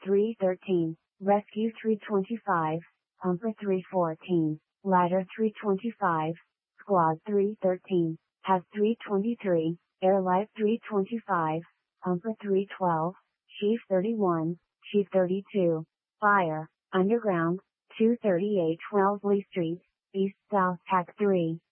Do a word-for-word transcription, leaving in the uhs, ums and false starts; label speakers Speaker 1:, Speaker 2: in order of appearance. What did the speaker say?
Speaker 1: three thirteen, Rescue three twenty-five, Pumper three fourteen, Ladder three twenty-five, Squad three thirteen, Has three twenty-three, Airlight three twenty-five, Pumper three twelve, Chief thirty-one, Chief thirty-two, Fire, Underground, two thirty-eight Wellesley Street, East South Tack three.